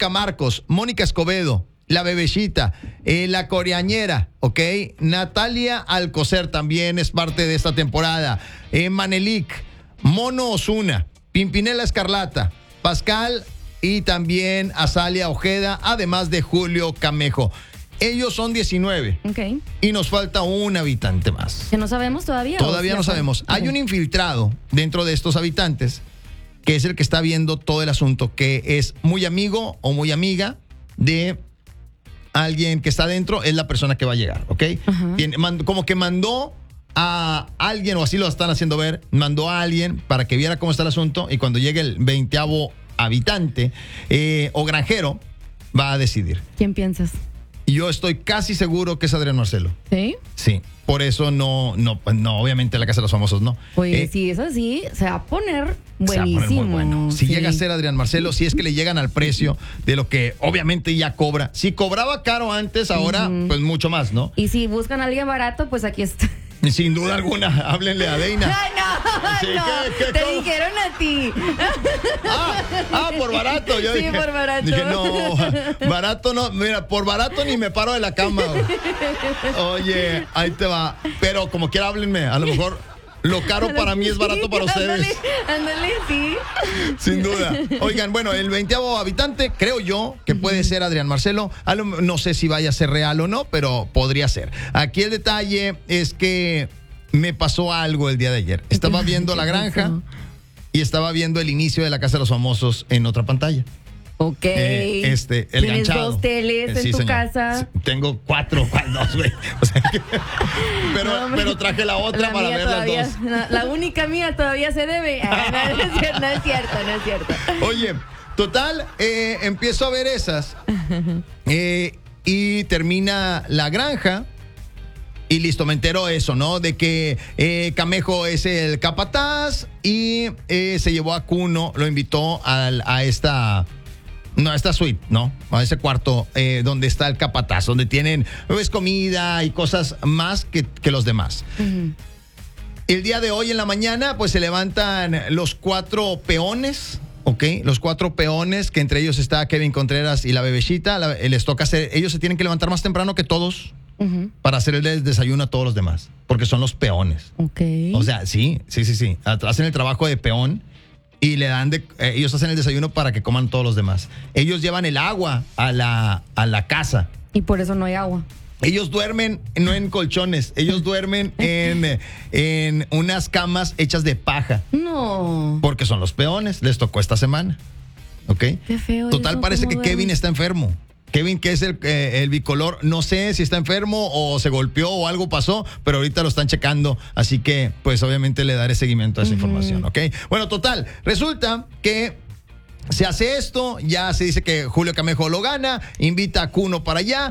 Mónica Marcos, Mónica Escobedo, la Bebecita, la Coreañera, ¿ok? Natalia Alcocer también es parte de esta temporada. Manelik, Mono Osuna, Pimpinela Escarlata, Pascal y también Azalia Ojeda, además de Julio Camejo. Ellos son 19. Ok. Y nos falta un habitante más. ¿Que no sabemos todavía? Todavía no sabemos. Okay. Hay un infiltrado dentro de estos habitantes que es el que está viendo todo el asunto, que es muy amigo o muy amiga de alguien que está dentro, es la persona que va a llegar, ¿ok? Como que mandó a alguien, o así lo están haciendo ver, mandó a alguien para que viera cómo está el asunto, y cuando llegue el 20º habitante o granjero, va a decidir. ¿Quién piensas? Yo estoy casi seguro que es Adrián Marcelo. ¿Sí? Sí. Por eso no, obviamente la Casa de los Famosos no. Oye, si es así, se va a poner buenísimo. Se va a poner muy bueno. Si sí. llega a ser Adrián Marcelo, si es que le llegan al precio de lo que obviamente ya cobra. Si cobraba caro antes, ahora pues mucho más, ¿no? Y si buscan a alguien barato, pues aquí está. Sin duda alguna, háblenle a Deina. Ay, no, Sí, no, ¿qué, te cómo? dijeron a ti. Por barato. Yo Sí, dije, por barato. Dije, no, barato no. Mira, por barato ni me paro de la cama. Oye, ahí te va. Pero como quiera, háblenme. A lo mejor lo caro para mí es barato para ustedes. Ándale, sí. Sin duda. Oigan, bueno, el 20º habitante, creo yo que puede ser Adrián Marcelo. No sé si vaya a ser real o no, pero podría ser. Aquí el detalle es que me pasó algo el día de ayer. Estaba viendo La Granja y estaba viendo el inicio de La Casa de los Famosos en otra pantalla. Ok. El ¿Tienes ganchado. 2 teles Sí, en tu señor. Sí, Sí, tengo 4, dos, güey. O sea pero traje la otra para ver todavía, las 2. La única mía todavía se debe. No es cierto. Oye, total, empiezo a ver esas y termina La Granja. Y listo, me entero eso, ¿no? De que Camejo es el capataz y se llevó a Kuno, lo invitó a esta suite, ¿no? A ese cuarto donde está el capataz, donde tienen comida y cosas más que los demás. El día de hoy en la mañana, pues se levantan los 4 peones. Ok, los 4 peones, que entre ellos está Kevin Contreras y la Bebecita. Les toca hacer, ellos se tienen que levantar más temprano que todos para hacer el desayuno a todos los demás, porque son los peones. Ok. O sea, sí. Hacen el trabajo de peón y le dan ellos hacen el desayuno para que coman todos los demás. Ellos llevan el agua a la casa. Y por eso no hay agua. Ellos duermen no en colchones, ellos duermen en unas camas hechas de paja. No. Porque son los peones, les tocó esta semana. ¿Ok? Qué feo. Total, eso, parece que ¿cómo Kevin duermen? está enfermo. Kevin, que es el bicolor, no sé si está enfermo o se golpeó o algo pasó, pero ahorita lo están checando, así que pues obviamente le daré seguimiento a esa información, ¿ok? Bueno, total, resulta que se hace esto, ya se dice que Julio Camejo lo gana, invita a Kuno para allá,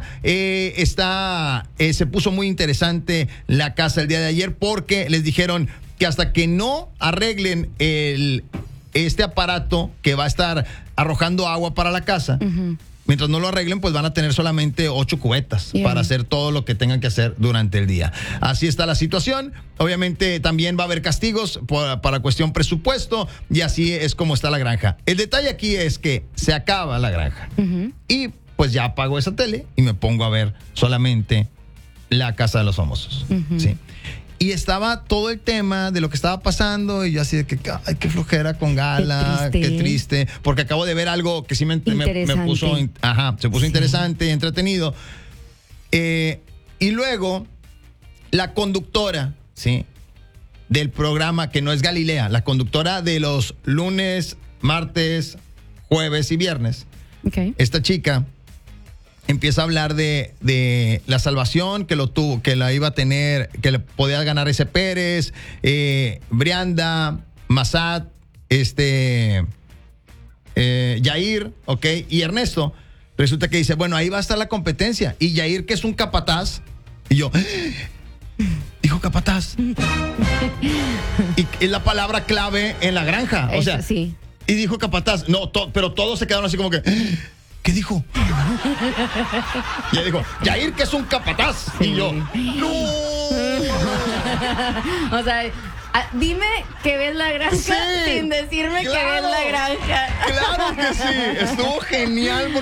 se puso muy interesante la casa el día de ayer porque les dijeron que hasta que no arreglen este aparato que va a estar arrojando agua para la casa, mientras no lo arreglen, pues van a tener solamente 8 cubetas para hacer todo lo que tengan que hacer durante el día. Así está la situación. Obviamente también va a haber castigos para cuestión presupuesto y así es como está La Granja. El detalle aquí es que se acaba La Granja y pues ya apago esa tele y me pongo a ver solamente La Casa de los Famosos. ¿Sí? Y estaba todo el tema de lo que estaba pasando y yo así de que, ay, qué flojera con Gala, qué triste, porque acabo de ver algo que sí me puso, se puso interesante y entretenido. Y luego, la conductora, ¿sí? Del programa, que no es Galilea, la conductora de los lunes, martes, jueves y viernes, esta chica empieza a hablar de la salvación que lo tuvo, que la iba a tener, que le podía ganar ese Pérez, Brianda, Massad, Yair, ok, y Ernesto. Resulta que dice, bueno, ahí va a estar la competencia. Y Yair, que es un capataz, y yo, dijo capataz. Y es la palabra clave en La Granja. O sea, sí. Y dijo capataz. No, pero todos se quedaron así como que, ¿qué dijo? Y ella dijo, Yair, que es un capataz. Sí. Y yo, ¡no! O sea, dime que ves La Granja sin decirme que ves La Granja. Claro que sí. Estuvo genial.